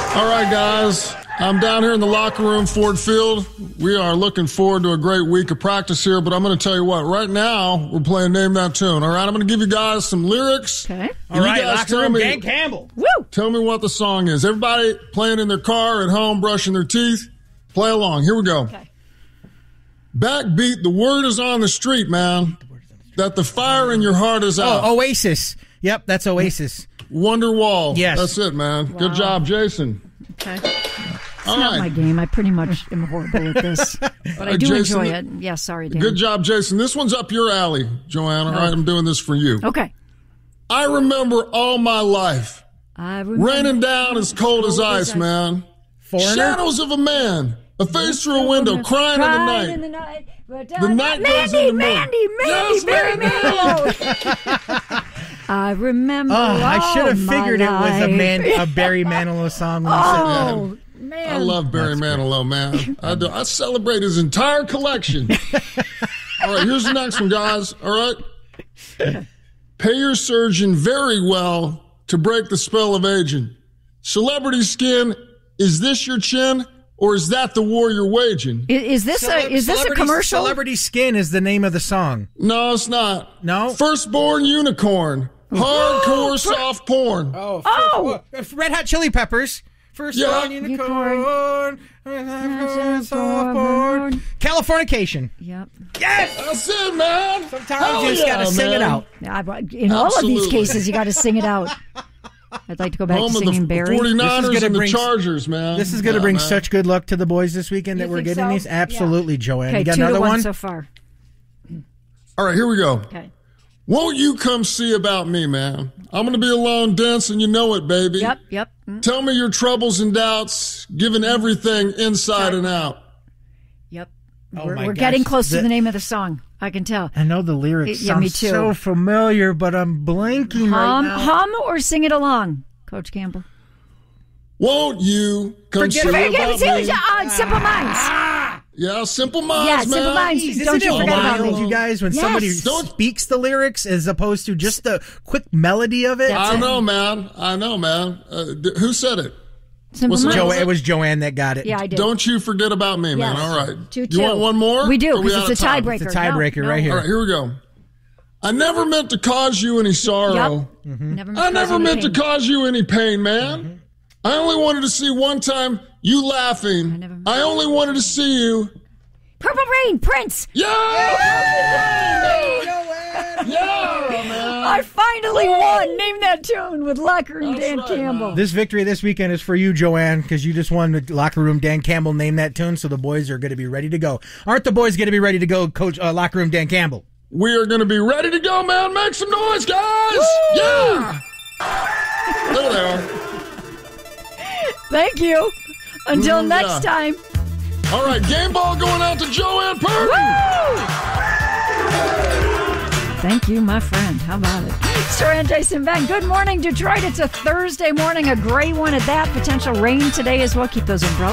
All right, guys. I'm down here in the locker room, Ford Field. We are looking forward to a great week of practice here, but I'm going to tell you what. Right now, we're playing Name That Tune. All right, I'm going to give you guys some lyrics. Okay. All right, locker room, Dan Campbell. Woo! Tell me what the song is. Everybody playing in their car, at home, brushing their teeth. Play along. Here we go. Okay. Backbeat, the word is on the street, man, that the fire in your heart is out. Oh, Oasis. Yep, that's Oasis. Wonderwall. Yes. That's it, man. Wow. Good job, Jason. Okay. It's All not right. my game. I pretty much am horrible at this. But I do Jason, enjoy it. Yeah, sorry, Dan. Good job, Jason. This one's up your alley, Joanne. All right, I'm doing this for you. Okay. I remember all my life. I remember Raining down as cold as ice, man. Foreigner? Shadows of a man. A face through a window, crying in the night. The night goes into Mandy, Yes, Barry Mandy. Manilow. I remember I should have figured it was life. a Barry Manilow song when you said that. Oh, man. I love Barry Manilow, man. I do. I celebrate his entire collection. All right, here's the next one, guys. All right. Pay your surgeon very well to break the spell of aging. Celebrity skin, is this your chin? Or is that the war you're waging? Is this a commercial? Celebrity Skin is the name of the song. No, it's not. No? Firstborn unicorn. Hardcore soft porn. Oh, Red Hot Chili Peppers. Firstborn Yeah. unicorn. Softborn. Californication. Yep. Yes! That's it, man. Sometimes you just got to sing it out. In all of these Absolutely. cases, you got to sing it out. I'd like to go back Home to of singing the Barry. 49ers and the bring- Chargers, man. This is going to Yeah, bring man. such good luck to the boys this weekend that You we're think getting so? these. Absolutely, Joanne. Okay, You got 2 to another 1 one? so far. All right, here we go. Okay. Won't you come see about me, man? I'm going to be alone dancing, you know it, baby. Yep. Tell me your troubles and doubts, giving everything inside and out. Yep. Oh we're my gosh. getting close to the name of the song. I can tell. I know the lyrics Yeah, sound me too. so familiar, but I'm blanking right now. Hum or sing it along, Coach Campbell. Won't you come see Forget about me? Simple Minds. Yeah, Simple Minds, Yeah, man. Simple Minds. Isn't Don't it you forget about wild, me. you guys, when Yes. somebody Don't- speaks the lyrics as opposed to just the quick melody of it? That's I it. know, man. Who said it? Simple What's the Minds. name? It was Joanne that got it. Yeah, I did. Don't you forget about me, man. Yes. All right. 2-2. You want one more? We do, Or we because out it's a of time? tiebreaker. It's a tiebreaker No. right here. All right, here we go. I never meant to cause you any sorrow. Yep. Mm-hmm. I never meant to cause you any pain, man. I only wanted to see one time you laughing. I only wanted to see you. Purple Rain, Prince. Yeah! Yeah, man. I finally won. Name that tune with Locker Room Dan right, Campbell. This victory this weekend is for you, Joanne, because you just won the Locker Room Dan Campbell Name That Tune, so the boys are going to be ready to go. Aren't the boys going to be ready to go, Coach Locker Room Dan Campbell? We are going to be ready to go, man. Make some noise, guys. Woo! Yeah. There they are. Thank you. Until next Yeah. time. All right, game ball going out to Joanne Purdy. Woo! Thank you, my friend. How about it? Sir Jason Van. Good morning, Detroit. It's a Thursday morning, a gray one at that. Potential rain today as well. Keep those umbrellas.